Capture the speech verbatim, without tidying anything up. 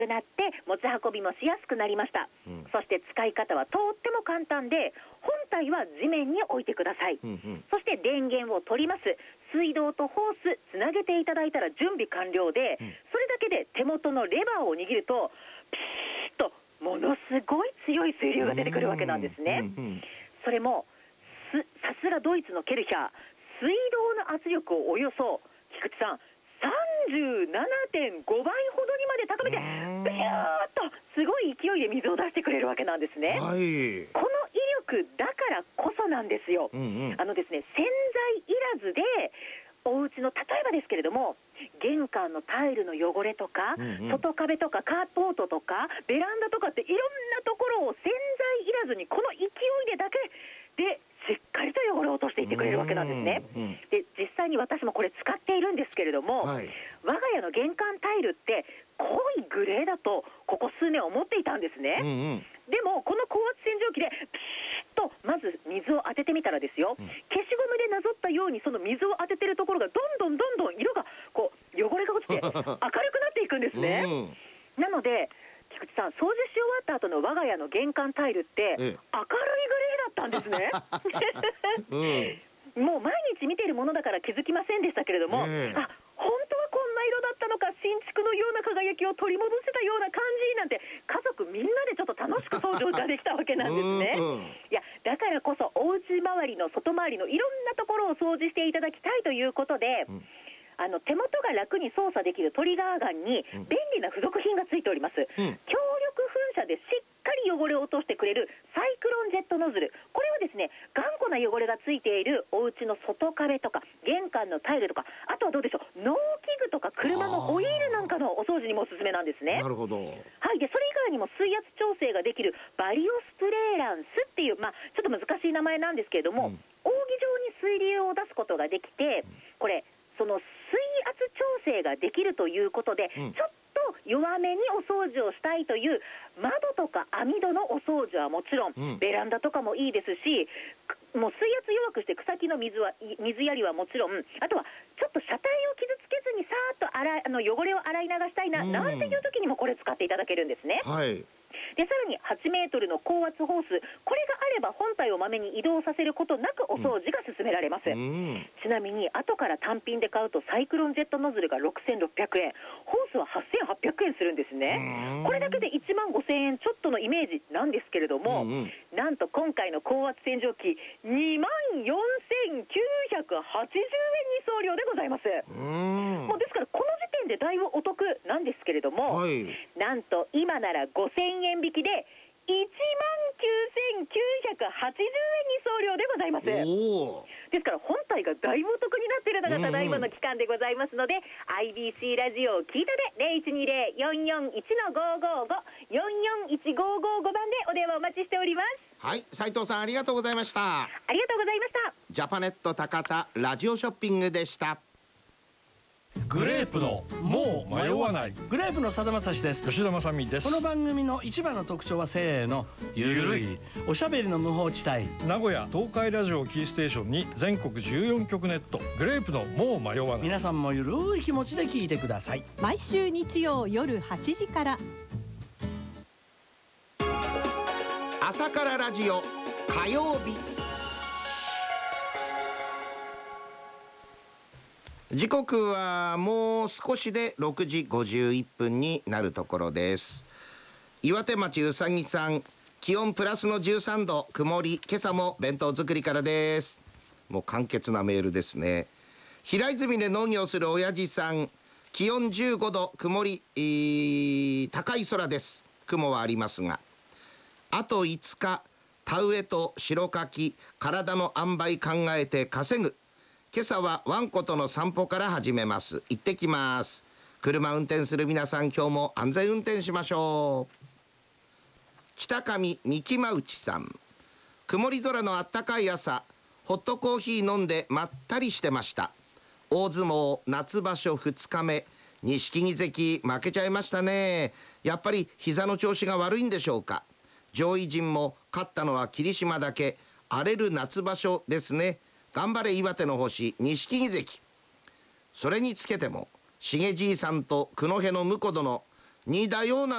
くなって持ち運びもしやすくなりました、うん、そして使い方はとっても簡単で、本体は地面に置いてください、うんうん、そして電源を取ります。水道とホースつなげていただいたら準備完了で、うん、それだけで手元のレバーを握るとピーッとものすごい強い水流が出てくるわけなんですね、うんうん、それもさすがドイツのケルヒャー、水道の圧力をおよそ菊池さん さんじゅうななてんご 倍ほどにまで高めて、ビューッとすごい勢いで水を出してくれるわけなんですね、はい、この威力だからこそなんですよ、うんうん、あのですね、洗剤いらずでお家の例えばですけれども、玄関のタイルの汚れとか、うんうん、外壁とかカーポートとかベランダとかっていろんなところを洗剤いらずにこの勢いでだけでしっかりと汚れを落としていってくれるわけなんですね、うんうん、で実際に私もこれ使っているんですけれども、はい、我が家の玄関タイルって濃いグレーだとここ数年思っていたんですね、うんうん、でもこの高圧洗浄機でピーッとまず水を当ててみたらですよ、うん、消しゴムでなぞったようにその水を当ててるところがどんどんどんどん色がこう汚れが落ちて明るくなっていくんですね、うん、なので菊池さん、掃除し終わった後の我が家の玄関タイルって明るいグレーだったんですね、うん、もう毎日見ているものだから気づきませんでしたけれども、えー、あ、本当はこんな色だったのか、新築のような輝きを取り戻せたような感じなんて、家族みんなでちょっと楽しく掃除ができたわけなんですねうん、うん、いやだからこそお家周りの外回りのいろんなところを掃除していただきたいということで、うん、あの手元が楽に操作できるトリガーガンに便利な付属品がついております、うん、強力噴射でしっかり汚れを落としてくれるサイクロンジェットノズル、これはですね、頑固な汚れがついているお家の外壁とか玄関のタイルとか、あとはどうでしょう、農機具とか車のオイルなんかのお掃除にもおすすめなんですね。 なるほど。 はい、でそれ以外にも水圧調整ができるバリオスプレーランスっていう、まあ、ちょっと難しい名前なんですけれども、うん、扇状に水流を出すことができて、これその水圧調整ができるということで、うん、ちょっと弱めにお掃除をしたいという窓とか網戸のお掃除はもちろん、うん、ベランダとかもいいですし、もう水圧弱くして草木の水は水やりはもちろん、あとはちょっと車体を傷つけずにさーっと洗いあの汚れを洗い流したいな、うん、なんていう時にもこれ使っていただけるんですね。はい。でさらにはちメートルの高圧ホース、これがあれば本体をまめに移動させることなくお掃除が進められます、うん、ちなみに後から単品で買うとサイクロンジェットノズルがろくせんろっぴゃくえん、ホースははっせんはっぴゃくえんするんですね。これだけでいちまんごせんえんちょっとのイメージなんですけれども、うんうん、なんと今回の高圧洗浄機にまんよんせんきゅうひゃくはちじゅうえんに送料でございます。うん、もうですからこの時点でだいぶお得なんですけれども、はい、なんと今ならごせんえん引きでいちまんきゅうせんきゅうひゃくはちじゅうえんに送料でございます。ですから本体がだいぶお得になっているのがただいまの期間でございますので、うん、アイビーシー ラジオを聞いたで ゼロいちにゼロ よんよんいち ごーごーご よんよんいちごーごーご 番でお電話お待ちしております。 はい、斉藤さんありがとうございました。 ありがとうございました。 ジャパネット高田ラジオショッピングでした。 グレープのもう迷わない。 グレープのさだまさしです。 吉田正美です。 この番組の一番の特徴はせーの、ゆるいおしゃべりの無法地帯。 名古屋東海ラジオキーステーションに全国じゅうよんきょくネット、グレープのもう迷わない。 皆さんもゆるい気持ちで聞いてください。 毎週日曜夜はちじから朝からラジオ火曜日、時刻はもう少しでろくじごじゅういっぷんになるところです。岩手町うさぎさん、気温プラスのじゅうさんど、曇り、今朝も弁当作りからです。もう簡潔なメールですね。平泉で農業する親父さん、気温じゅうごど、曇り、えー、高い空です。雲はありますが、あといつか田植えと白柿、体の塩梅考えて稼ぐ。今朝はワンコとの散歩から始めます。行ってきます。車運転する皆さん、今日も安全運転しましょう。北上三木間内さん、曇り空のあったかい朝、ホットコーヒー飲んでまったりしてました。大相撲夏場所ふつかめ、錦木関負けちゃいましたね。やっぱり膝の調子が悪いんでしょうか。上位陣も勝ったのは霧島だけ。荒れる夏場所ですね。頑張れ岩手の星錦木関。それにつけても重じいさんと九戸の婿殿似たような